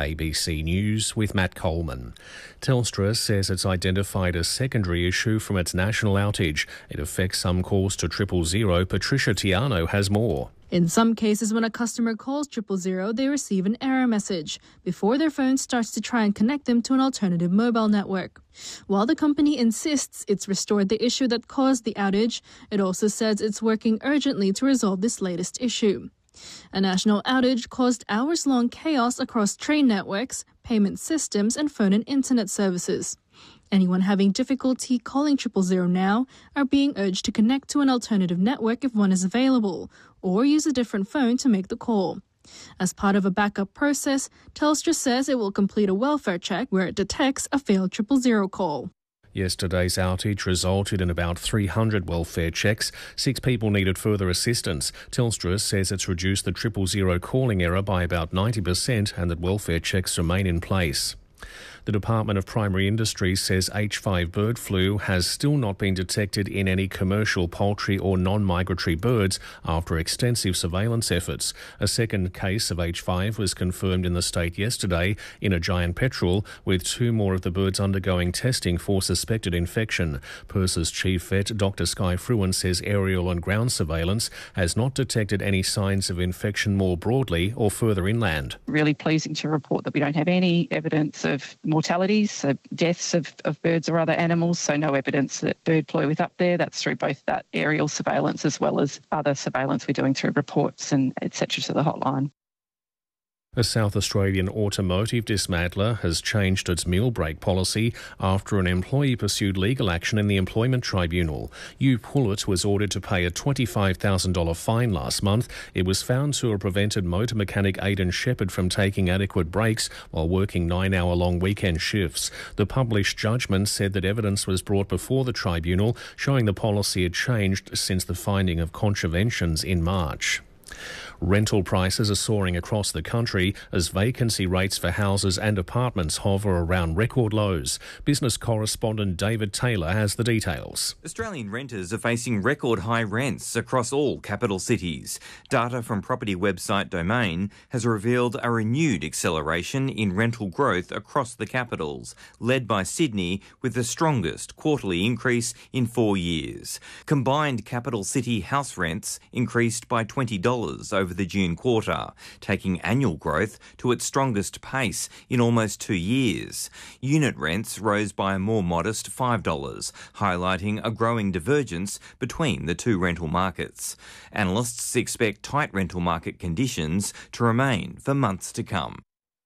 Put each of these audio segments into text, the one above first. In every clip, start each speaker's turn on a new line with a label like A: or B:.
A: ABC News with Matt Coleman. Telstra says it's identified a secondary issue from its national outage. It affects some calls to 000. Patricia Tiano has more.
B: In some cases, when a customer calls 000, they receive an error message before their phone starts to try and connect them to an alternative mobile network. While the company insists it's restored the issue that caused the outage, it also says it's working urgently to resolve this latest issue. A national outage caused hours-long chaos across train networks, payment systems, and phone and internet services. Anyone having difficulty calling 000 now are being urged to connect to an alternative network if one is available, or use a different phone to make the call. As part of a backup process, Telstra says it will complete a welfare check where it detects a failed 000 call.
A: Yesterday's outage resulted in about 300 welfare checks. 6 people needed further assistance. Telstra says it's reduced the 000 calling error by about 90% and that welfare checks remain in place. The Department of Primary Industries says H5 bird flu has still not been detected in any commercial poultry or non-migratory birds after extensive surveillance efforts. A second case of H5 was confirmed in the state yesterday in a giant petrel, with 2 more of the birds undergoing testing for suspected infection. PIRS's chief vet, Dr Skye Fruin, says aerial and ground surveillance has not detected any signs of infection more broadly or further inland.
C: Really pleasing to report that we don't have any evidence of mortalities, so deaths of birds or other animals, so no evidence that bird flu is up there. That's through both that aerial surveillance as well as other surveillance we're doing through reports and etc. to the hotline.
A: A South Australian automotive dismantler has changed its meal break policy after an employee pursued legal action in the Employment Tribunal. Hugh Pullett was ordered to pay a $25,000 fine last month. It was found to have prevented motor mechanic Aidan Shepherd from taking adequate breaks while working 9-hour-long weekend shifts. The published judgment said that evidence was brought before the tribunal showing the policy had changed since the finding of contraventions in March. Rental prices are soaring across the country as vacancy rates for houses and apartments hover around record lows. Business correspondent David Taylor has the details.
D: Australian renters are facing record high rents across all capital cities. Data from property website Domain has revealed a renewed acceleration in rental growth across the capitals, led by Sydney with the strongest quarterly increase in 4 years. Combined capital city house rents increased by $20 over the June quarter, taking annual growth to its strongest pace in almost 2 years. Unit rents rose by a more modest $5, highlighting a growing divergence between the two rental markets. Analysts expect tight rental market conditions to remain for months to come.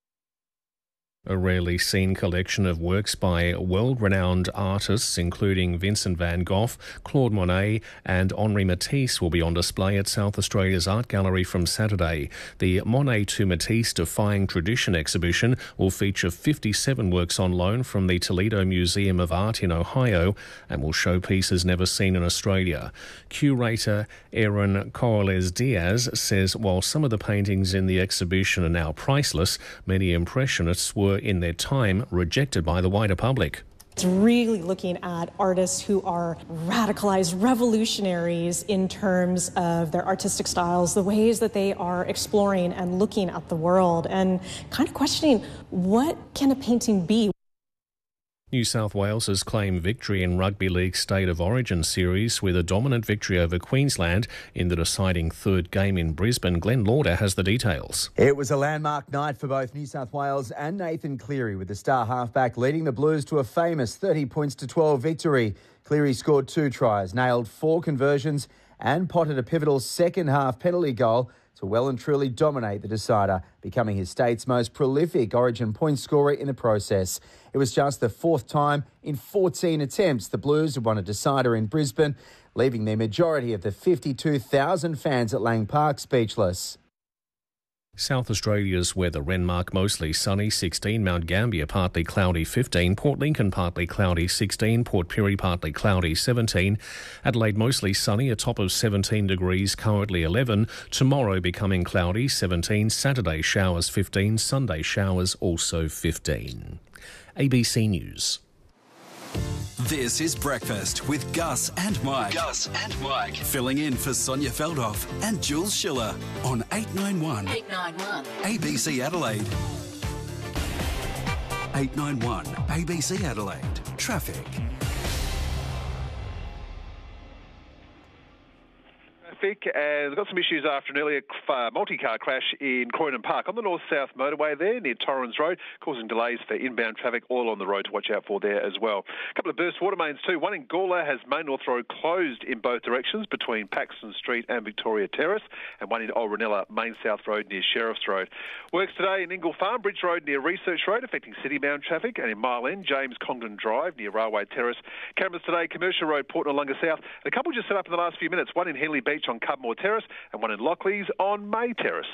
A: A rarely seen collection of works by world-renowned artists, including Vincent van Gogh, Claude Monet and Henri Matisse, will be on display at South Australia's Art Gallery from Saturday. The Monet to Matisse Defying Tradition exhibition will feature 57 works on loan from the Toledo Museum of Art in Ohio and will show pieces never seen in Australia. Curator Aaron Corrales-Diaz says while some of the paintings in the exhibition are now priceless, many impressionists were in their time rejected by the wider public.
E: It's really looking at artists who are radicalized revolutionaries in terms of their artistic styles, the ways that they are exploring and looking at the world, and kind of questioning what can a painting be.
A: New South Wales has claimed victory in Rugby League State of Origin series with a dominant victory over Queensland in the deciding third game in Brisbane. Glenn Lauder has the details.
F: It was a landmark night for both New South Wales and Nathan Cleary, with the star halfback leading the Blues to a famous 30-12 victory. Cleary scored 2 tries, nailed 4 conversions and potted a pivotal second-half penalty goal to well and truly dominate the decider, becoming his state's most prolific Origin point scorer in the process. It was just the 4th time in 14 attempts the Blues had won a decider in Brisbane, leaving the majority of the 52,000 fans at Lang Park speechless.
A: South Australia's weather: Renmark mostly sunny 16, Mount Gambier partly cloudy 15, Port Lincoln partly cloudy 16, Port Pirie partly cloudy 17, Adelaide mostly sunny, a top of 17 degrees, currently 11, tomorrow becoming cloudy 17, Saturday showers 15, Sunday showers also 15. ABC News.
G: This is Breakfast with Gus and Mike. Gus and Mike. Filling in for Sonia Feldhoff and Jules Schiller on 891. 891. ABC Adelaide. 891 ABC Adelaide. Traffic.
H: And we've got some issues after an earlier multi-car crash in Croydon Park on the north-south motorway there near Torrens Road, causing delays for inbound traffic all on the road to watch out for there as well. A couple of burst water mains too. One in Gawler has Main North Road closed in both directions between Paxton Street and Victoria Terrace, and one in Old Ranella, Main South Road near Sheriff's Road. Works today in Ingle Farm, Bridge Road near Research Road, affecting city-bound traffic, and in Mile End, James Congdon Drive near Railway Terrace. Cameras today, Commercial Road, Port Noarlunga South. And a couple just set up in the last few minutes, one in Henley Beach on Cudmore Terrace and one in Lockleys on May Terrace.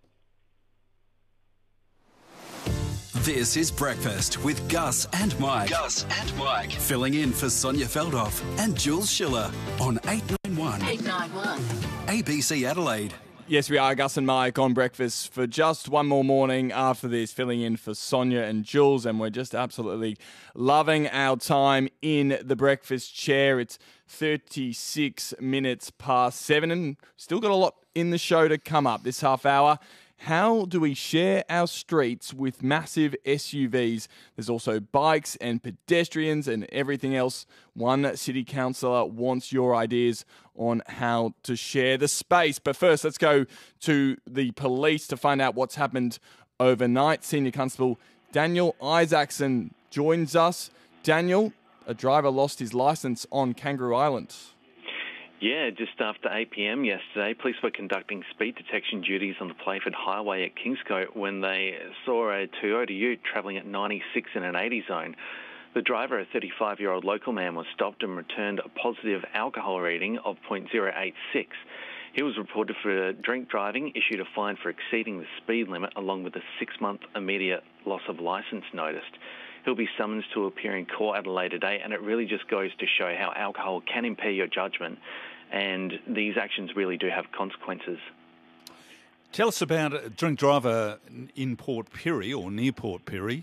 G: This is Breakfast with Gus and Mike. Gus and Mike. Filling in for Sonia Feldhoff and Jules Schiller on 891. 891. ABC Adelaide.
I: Yes, we are, Gus and Mike, on Breakfast for just one more morning after this, filling in for Sonia and Jules, and we're just absolutely loving our time in the breakfast chair. It's 36 minutes past 7, and still got a lot in the show to come up this half hour. How do we share our streets with massive SUVs? There's also bikes and pedestrians and everything else. One city councillor wants your ideas on how to share the space. But first, let's go to the police to find out what's happened overnight. Senior Constable Daniel Isaacson joins us. Daniel, a driver lost his licence on Kangaroo Island.
J: Yeah, just after 8 p.m. yesterday, police were conducting speed detection duties on the Playford Highway at Kingscote when they saw a Toyota Ute travelling at 96 in an 80 zone. The driver, a 35-year-old local man, was stopped and returned a positive alcohol reading of 0.086. He was reported for drink driving, issued a fine for exceeding the speed limit, along with a 6-month immediate loss of licence noticed. He'll be summoned to appear in court at a later date, and it really just goes to show how alcohol can impair your judgment, and these actions really do have consequences.
K: Tell us about a drink driver in Port Pirie or near Port Pirie.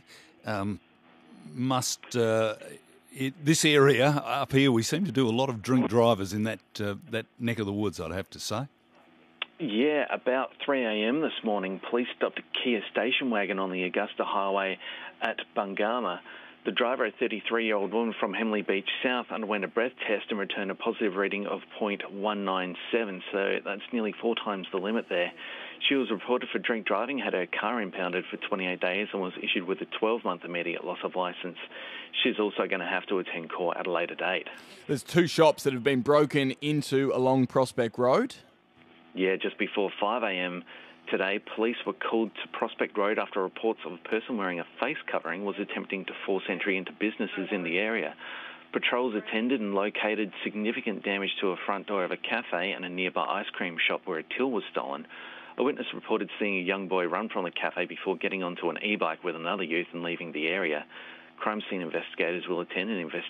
K: This area up here, we seem to do a lot of drink drivers in that neck of the woods, I'd have to say.
J: Yeah, about 3 a.m. this morning, police stopped a Kia station wagon on the Augusta Highway at Bungama. The driver, a 33-year-old woman from Henley Beach South, underwent a breath test and returned a positive reading of 0.197, so that's nearly 4 times the limit there. She was reported for drink driving, had her car impounded for 28 days and was issued with a 12-month immediate loss of licence. She's also going to have to attend court at a later date.
I: There's 2 shops that have been broken into along Prospect Road.
J: Yeah, just before 5 a.m. today, police were called to Prospect Road after reports of a person wearing a face covering was attempting to force entry into businesses in the area. Patrols attended and located significant damage to a front door of a cafe and a nearby ice cream shop where a till was stolen. A witness reported seeing a young boy run from the cafe before getting onto an e-bike with another youth and leaving the area. Crime scene investigators will attend and investigate